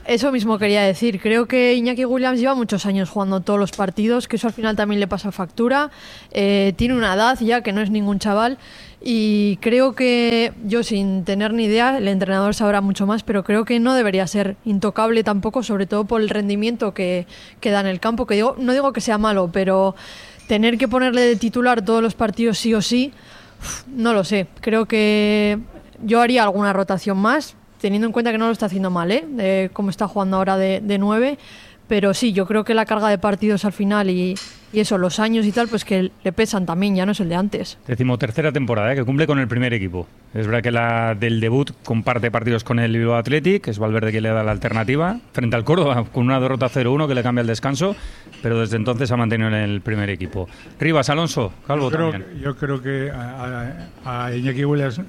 Eso mismo quería decir. Creo que Iñaki Williams lleva muchos años jugando todos los partidos, que eso al final también le pasa factura. Tiene una edad ya que no es ningún chaval y creo que yo, sin tener ni idea, el entrenador sabrá mucho más, pero creo que no debería ser intocable tampoco, sobre todo por el rendimiento que da en el campo, que no digo que sea malo, pero tener que ponerle de titular todos los partidos sí o sí, no lo sé. Creo que yo haría alguna rotación más, teniendo en cuenta que no lo está haciendo mal, de cómo está jugando ahora de 9, pero sí, yo creo que la carga de partidos al final y eso, los años y tal, pues que le pesan también, ya no es el de antes. 13ª temporada, que cumple con el primer equipo. Es verdad que la del debut comparte partidos con el Bilbao Athletic, es Valverde que le da la alternativa, frente al Córdoba, con una derrota 0-1 que le cambia el descanso, pero desde entonces ha mantenido en el primer equipo. Rivas, Alonso, Calvo también. Yo creo que a Iñaki Williams...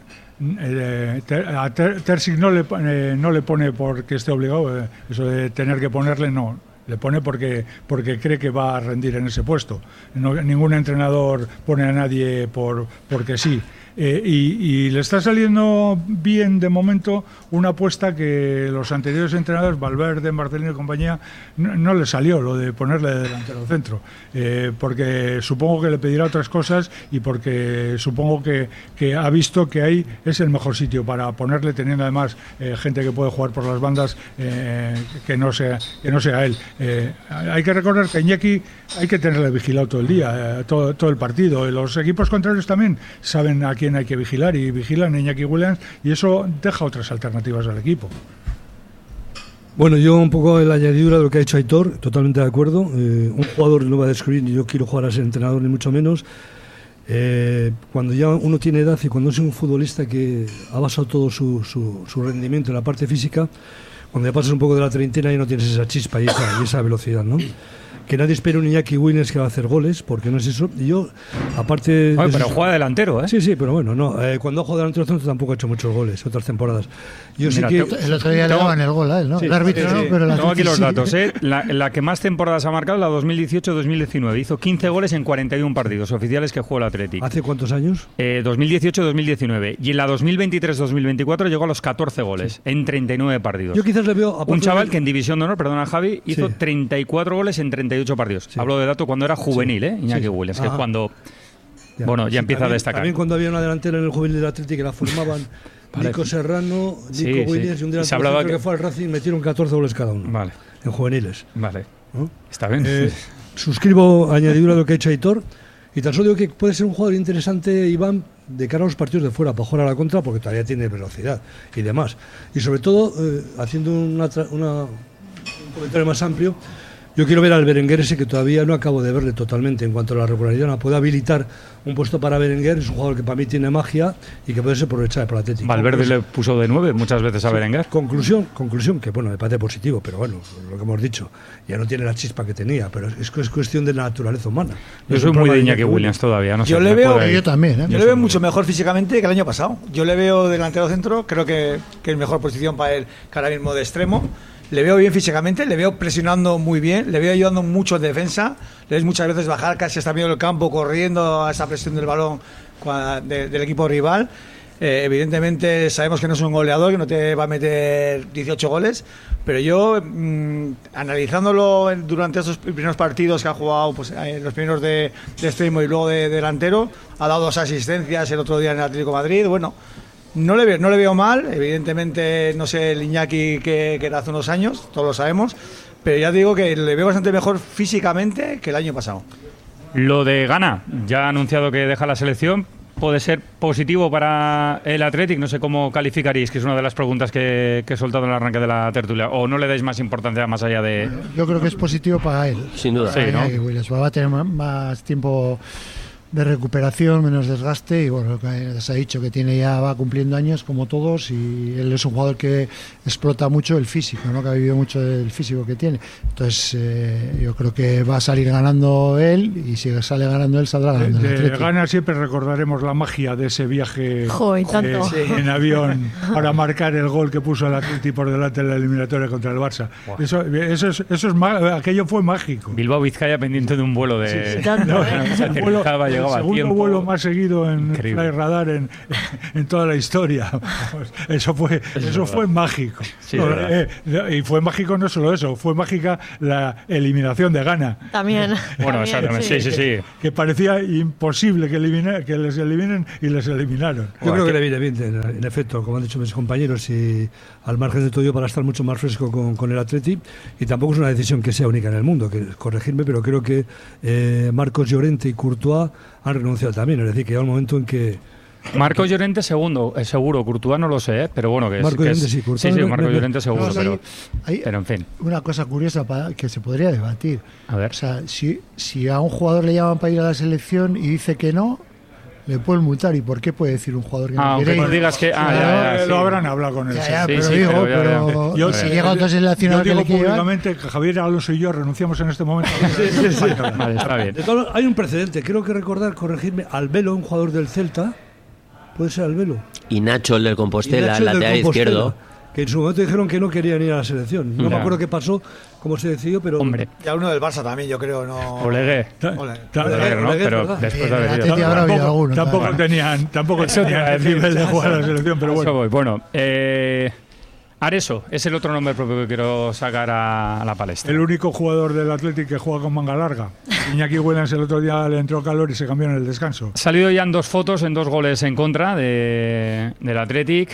a Terzic no le pone porque esté obligado, eso de tener que ponerle no, le pone porque cree que va a rendir en ese puesto. Ningún entrenador pone a nadie porque sí. Y le está saliendo bien de momento una apuesta que los anteriores entrenadores, Valverde, Marcelino y compañía, no le salió, lo de ponerle de delantero centro, porque supongo que le pedirá otras cosas y porque supongo que ha visto que ahí es el mejor sitio para ponerle, teniendo además gente que puede jugar por las bandas, que no sea él. Hay que recordar que Iñaki hay que tenerle vigilado todo el día, todo el partido. Los equipos contrarios también saben a quién hay que vigilar y vigilan a Iñaki Williams, y eso deja otras alternativas al equipo. Bueno, yo un poco la añadidura de lo que ha hecho Aitor, totalmente de acuerdo. Un jugador no va a descubrir ni yo quiero jugar a ser entrenador ni mucho menos. Cuando ya uno tiene edad y cuando es un futbolista que ha basado todo su rendimiento en la parte física, cuando ya pasas un poco de la treintena y no tienes esa chispa y esa velocidad, ¿no? Que nadie espere un Iñaki Williams que va a hacer goles, porque no es eso. Y yo, aparte... Oye, pero juega delantero, ¿eh? Sí, pero bueno, no. Cuando ha jugado delantero centro tampoco ha hecho muchos goles, otras temporadas. Yo Mira, sí que... El otro día le daban el gol a él, ¿no? Sí, el árbitro no, pero tengo aquí los datos, ¿eh? La que más temporadas ha marcado, la 2018-2019. Hizo 15 goles en 41 partidos oficiales que jugó el Athletic. ¿Hace cuántos años? 2018-2019. Y en la 2023-2024 llegó a los 14 goles en 39 partidos. Yo quizás le veo... Un chaval que en División de Honor, perdona Javi, hizo 34 goles en 38 partidos. Sí. Hablo de dato cuando era juvenil, Iñaki Williams, que es cuando ya empieza a destacar. También cuando había una delantera en el juvenil del Athletic que la formaban Nico Serrano, Nico Williams y un delantero que fue al Racing, metieron 14 goles cada uno en juveniles. Vale, ¿no? Está bien. Suscribo añadidura a lo que ha hecho Aitor, y tan solo digo que puede ser un jugador interesante, Iván, de cara a los partidos de fuera, para jugar a la contra, porque todavía tiene velocidad y demás. Y sobre todo, haciendo un comentario más amplio, yo quiero ver al Berenguer ese, que todavía no acabo de verle totalmente en cuanto a la regularidad. No puede habilitar un puesto para Berenguer, es un jugador que para mí tiene magia y que puede ser aprovechado por el Atlético. Valverde le puso de 9 muchas veces a Berenguer. Conclusión, que bueno, me parece positivo, pero bueno, lo que hemos dicho, ya no tiene la chispa que tenía, pero es cuestión de la naturaleza humana. Yo soy muy de Iñaki Williams todavía, no sé. Yo le veo, yo también, yo le veo mucho mejor físicamente que el año pasado. Yo le veo delantero centro, creo que es mejor posición para él que ahora mismo de extremo. Le veo bien físicamente, le veo presionando muy bien, le veo ayudando mucho en defensa. Le ves muchas veces bajar casi hasta medio del campo, corriendo a esa presión del balón del equipo rival. Evidentemente sabemos que no es un goleador, que no te va a meter 18 goles, pero yo, analizándolo durante esos primeros partidos que ha jugado, pues los primeros de extremo y luego de delantero, ha dado 2 asistencias el otro día en el Atlético de Madrid. Bueno, no le veo mal, evidentemente no sé el Iñaki que era hace unos años, todos lo sabemos, pero ya digo que le veo bastante mejor físicamente que el año pasado. Lo de Gana, ya ha anunciado que deja la selección, puede ser positivo para el Athletic, no sé cómo calificaréis, que es una de las preguntas que he soltado en el arranque de la tertulia, o no le dais más importancia más allá de... Yo creo que es positivo para él. Sin duda. Sí, ¿no? Va a tener más tiempo de recuperación, menos desgaste, y bueno, lo que se ha dicho, que va cumpliendo años como todos, y él es un jugador que explota mucho el físico, ¿no? Que ha vivido mucho del físico que tiene. Entonces yo creo que va a salir ganando él, y si sale ganando él, saldrá ganando el Atlético. Gana siempre recordaremos la magia de ese viaje en avión para marcar el gol que puso el Atlético por delante en la eliminatoria contra el Barça. Wow. Eso es aquello fue mágico. Bilbao Vizcaya pendiente de un vuelo de... un vuelo llegaba a segundo tiempo. vuelo más seguido en Increíble. Fly Radar en toda la historia. Vamos, eso fue mágico. Sí, No, verdad. y fue mágico no solo eso, fue mágica la eliminación de Ghana. También. Bueno, exactamente, sí. Que parecía imposible que les eliminen y les eliminaron. Yo creo que le viene bien, en efecto, como han dicho mis compañeros, y al margen de todo ello para estar mucho más fresco con el Atleti, y tampoco es una decisión que sea única en el mundo, que corregirme, pero creo que Marcos Llorente y Courtois han renunciado también, es decir, que llega un momento en que Marcos Llorente segundo, seguro, Courtois no lo sé, pero bueno, que Marcos Llorente sí, Courtois sí, no, Marcos no, Llorente seguro, no, pero en fin. Una cosa curiosa que se podría debatir. A ver. O sea, si a un jugador le llaman para ir a la selección y dice que no, le pueden multar. ¿Y por qué puede decir un jugador que no quiere ir? Aunque digas que... Lo habrán hablado con él. Pero si llega otro seleccionador yo que digo le quiere llevar... públicamente que Javier Alonso y yo renunciamos en este momento. Vale, está bien. De todo, hay un precedente, creo que recordar, corregirme, Albelo, un jugador del Celta, puede ser Albelo. Y Nacho, el del Compostela, Y Nacho, el del lateral Compostela, izquierdo. que en su momento dijeron que no querían ir a la selección. No me acuerdo qué pasó, cómo se decidió, pero... Hombre. Y alguno del Barça también, yo creo, no... Olegué. Olegué, ¿no? Pero ¿verdad? después de haber ido. Tampoco tenían el nivel de jugar a la selección, pero bueno. Eso voy. Bueno, Areso es el otro nombre propio que quiero sacar a la palestra. El único jugador del Athletic que juega con manga larga. Iñaki Williams el otro día le entró calor y se cambió en el descanso. Salido ya en 2 fotos, en 2 goles en contra del Athletic,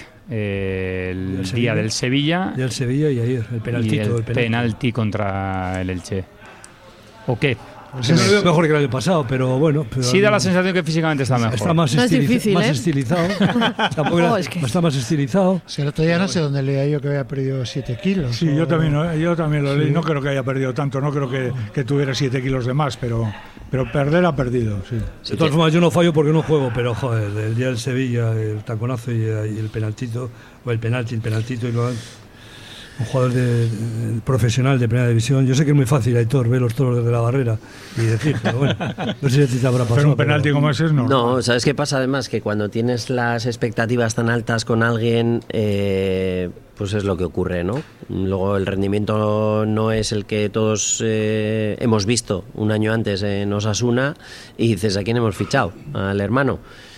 el día del Sevilla. Y el Sevilla y ayer, el penaltito. Y el penalti contra el Elche. ¿O qué? Pues no lo veo mejor que el año pasado, pero bueno. Pero sí da la sensación que físicamente está mejor. Está más, más estilizado. Está más estilizado. Si el otro día no sé dónde leía yo que había perdido 7 kilos. Sí, yo también lo leí. No creo que haya perdido tanto, no creo que tuviera 7 kilos de más, pero perder ha perdido, sí. De todas formas, yo no fallo porque no juego, pero joder, el día del Sevilla, el taconazo y el penaltito, o el penaltito y lo un jugador profesional de primera división. Yo sé que es muy fácil, Aitor, ver los toros desde la barrera y decir, pero bueno, no sé si te habrá pasado. Pero un penalti como ese no. No, ¿sabes qué pasa? Además, que cuando tienes las expectativas tan altas con alguien, pues es lo que ocurre, ¿no? Luego el rendimiento no es el que todos hemos visto un año antes en Osasuna y dices, ¿a quién hemos fichado? Al hermano.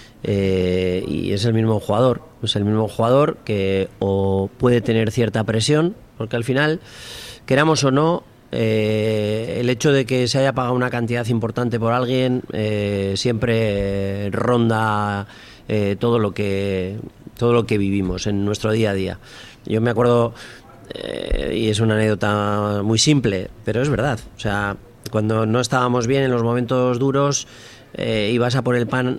Y es el mismo jugador que o puede tener cierta presión, porque al final, queramos o no, el hecho de que se haya pagado una cantidad importante por alguien siempre ronda todo lo que vivimos en nuestro día a día. Yo me acuerdo, y es una anécdota muy simple, pero es verdad, o sea, cuando no estábamos bien en los momentos duros, ibas a por el pan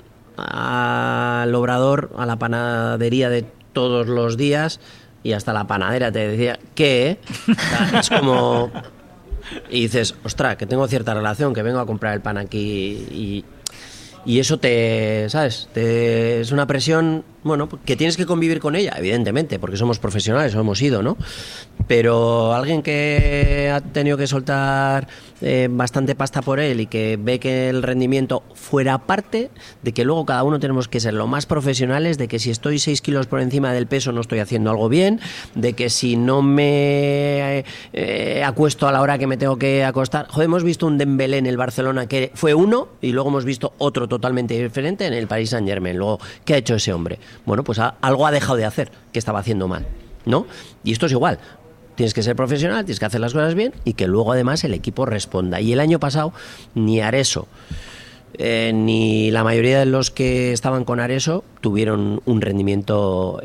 al obrador, a la panadería de todos los días, y hasta la panadera te decía ¿qué? O sea, es como, y dices, ostras, que tengo cierta relación, que vengo a comprar el pan aquí, y eso ¿sabes? Es una presión, bueno, que tienes que convivir con ella, evidentemente, porque somos profesionales, o hemos ido, ¿no? Pero alguien que ha tenido que soltar bastante pasta por él y que ve que el rendimiento fuera parte de que luego cada uno tenemos que ser lo más profesionales, de que si estoy 6 kilos por encima del peso no estoy haciendo algo bien, de que si no me acuesto a la hora que me tengo que acostar. Joder, hemos visto un Dembélé en el Barcelona que fue uno y luego hemos visto otro totalmente diferente en el Paris Saint-Germain. Luego, ¿qué ha hecho ese hombre? Bueno, pues algo ha dejado de hacer que estaba haciendo mal, ¿no? Y esto es igual. Tienes que ser profesional, tienes que hacer las cosas bien y que luego además el equipo responda. Y el año pasado ni Areso ni la mayoría de los que estaban con Areso tuvieron un rendimiento,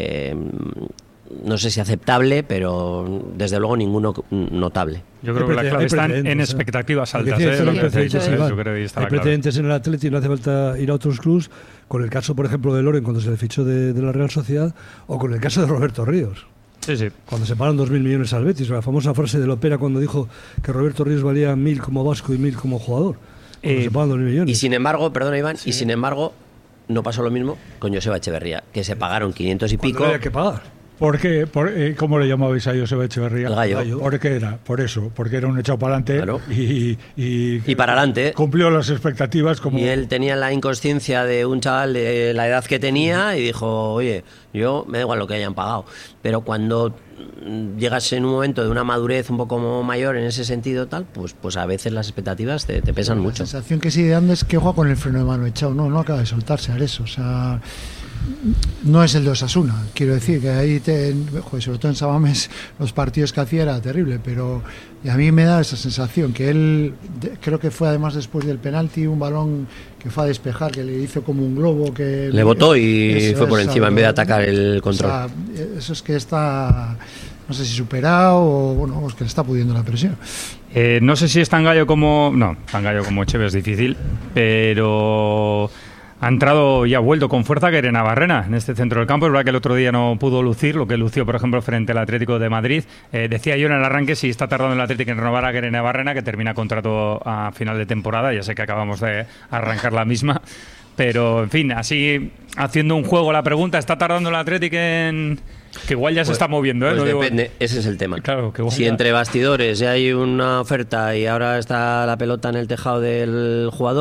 no sé si aceptable, pero desde luego ninguno notable. Yo creo que la clave está en expectativas altas. Hay precedentes en el Atleti, no hace falta ir a otros clubs, con el caso, por ejemplo, de Loren cuando se le fichó de la Real Sociedad, o con el caso de Roberto Ríos. Sí, sí. Cuando se pagan 2.000 millones al Betis, la famosa frase de Lopera cuando dijo que Roberto Ríos valía 1.000 como vasco y 1.000 como jugador. Se pagan 2.000 millones. Y sin embargo, perdona Iván, sí. Y sin embargo no pasó lo mismo con Joseba Echeverría, que se pagaron 500 y pico. Había que pagar. ¿Por qué? ¿Cómo le llamabais a Joseba Echeverría? El gallo. ¿Por qué era? Por eso, porque era un echado para adelante y para adelante. Cumplió las expectativas. Como... Y él tenía la inconsciencia de un chaval de la edad que tenía y dijo, oye, yo me da igual lo que hayan pagado. Pero cuando llegas en un momento de una madurez un poco mayor en ese sentido, tal, pues a veces las expectativas te pesan mucho. La sensación que sigue dando es que juega con el freno de mano echado, no acaba de soltarse a eso, o sea... No es el de Osasuna, quiero decir que ahí sobre todo en Samamés los partidos que hacía era terrible, pero a mí me da esa sensación que él, creo que fue además después del penalti, un balón que fue a despejar, que le hizo como un globo que le botó y fue por encima en vez de atacar el control. O sea, eso es que está, no sé si superado o bueno, es que le está pudiendo la presión. No sé si es tan gallo como Echeve es difícil, pero ha entrado y ha vuelto con fuerza Guere Navarrena en este centro del campo. Es verdad que el otro día no pudo lucir lo que lució, por ejemplo, frente al Atlético de Madrid. Decía yo en el arranque si está tardando el Atlético en renovar a Guere Navarrena, que termina contrato a final de temporada. Ya sé que acabamos de arrancar la misma. Pero, en fin, así haciendo un juego la pregunta, ¿está tardando el Atlético en...? Que igual ya se está moviendo, Pues depende, ese es el tema. Claro, que si entre bastidores hay una oferta y ahora está la pelota en el tejado del jugador,